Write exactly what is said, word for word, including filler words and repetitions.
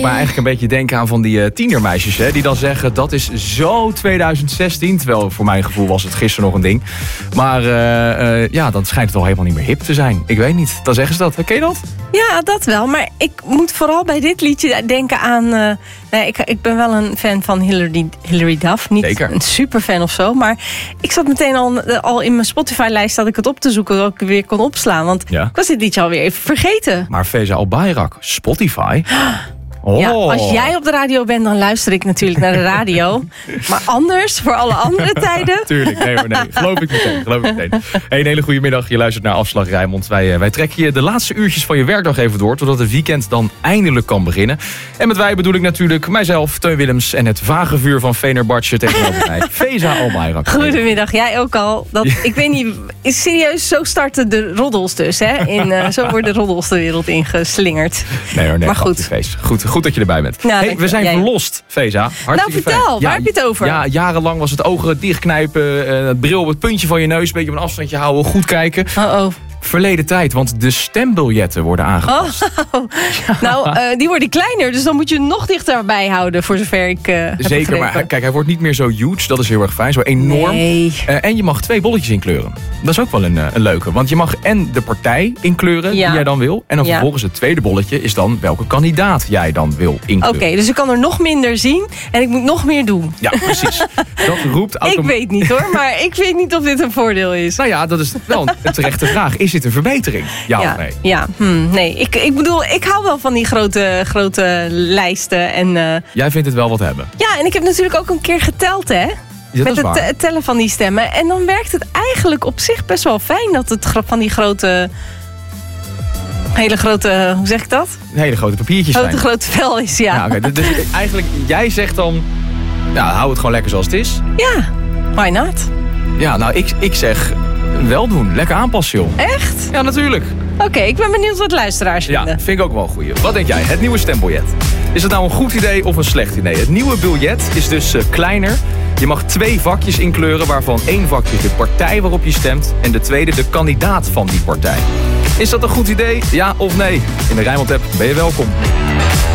mij eigenlijk een beetje denken aan van die uh, tienermeisjes. Hè, die dan zeggen, dat is zo twintig zestien. Terwijl voor mijn gevoel was het gisteren nog een ding. Maar uh, uh, ja, dan schijnt het wel helemaal niet meer hip te zijn. Ik weet niet. Dan zeggen ze dat. Ken je dat? Ja, dat wel. Maar ik moet vooral bij dit liedje denken aan... Uh, nee, ik, ik ben wel een fan van Hilary, Hilary Duff. Niet Zeker. Een superfan of zo. Maar ik zat meteen al, al in mijn Spotify-lijst... dat ik het op te zoeken, dat ik weer kon opslaan. Want ja. ik was dit liedje alweer even vergeten. Maar Feza Al Bayrak, Spotify... Oh. Ja, als jij op de radio bent, dan luister ik natuurlijk naar de radio. Maar anders, voor alle andere tijden... Tuurlijk, nee hoor, nee. Geloof ik meteen. Geloof ik meteen. Hey, een hele goede middag. Je luistert naar Afslag Rijnmond. Wij, wij trekken je de laatste uurtjes van je werkdag even door... totdat het weekend dan eindelijk kan beginnen. En met wij bedoel ik natuurlijk mijzelf, Teun Willems... en het vage vuur van Venerbartje tegenover mij. Feza Al Bayrak. Goedemiddag, jij ook al. Dat, ja. Ik weet niet, is serieus, zo starten de roddels dus. Hè? In, uh, zo worden de roddels de wereld ingeslingerd. Nee hoor, nee. Maar goed. Goed, goed dat je erbij bent. Nou, hey, we zijn jij. verlost, Feza. Nou, vertel, ja, waar heb je het over? Ja, jarenlang was het ogen dichtknijpen, uh, het bril op het puntje van je neus, een beetje op een afstandje houden, goed kijken. Oh-oh. Verleden tijd, want de stembiljetten worden aangepast. Oh, ja. Nou, uh, die worden kleiner, dus dan moet je nog dichterbij houden, voor zover ik uh, Zeker, maar kijk, hij wordt niet meer zo huge, dat is heel erg fijn, zo enorm. Nee. Uh, en je mag twee bolletjes inkleuren. Dat is ook wel een, een leuke, want je mag en de partij inkleuren ja. die jij dan wil. En dan ja. vervolgens het tweede bolletje is dan welke kandidaat jij dan wil inkleuren. Oké, okay, dus ik kan er nog minder zien en ik moet nog meer doen. Ja, precies. Dat roept autom- Ik weet niet hoor, maar ik weet niet of dit een voordeel is. Nou ja, dat is wel een terechte vraag. Is dit een verbetering? Ja, ja of nee? Ja, hm, nee. Ik, ik bedoel, ik hou wel van die grote, grote lijsten. En, uh, jij vindt het wel wat hebben? Ja, en ik heb natuurlijk ook een keer geteld, hè. Ja, met het te- tellen van die stemmen. En dan werkt het eigenlijk op zich best wel fijn dat het van die grote... Hele grote, hoe zeg ik dat? Hele grote papiertjes grote, zijn. Grote vel is, ja. ja okay. Dus eigenlijk, jij zegt dan... Nou, hou het gewoon lekker zoals het is. Ja, why not? Ja, nou, ik, ik zeg... Wel doen. Lekker aanpassen, joh. Echt? Ja, natuurlijk. Oké, okay, ik ben benieuwd wat luisteraars vinden. Ja, vind ik ook wel een goeie. Wat denk jij? Het nieuwe stembiljet. Is het nou een goed idee of een slecht idee? Het nieuwe biljet is dus uh, kleiner. Je mag twee vakjes inkleuren, waarvan één vakje de partij waarop je stemt... en de tweede de kandidaat van die partij. Is dat een goed idee? Ja of nee? In de Rijnmond app ben je welkom.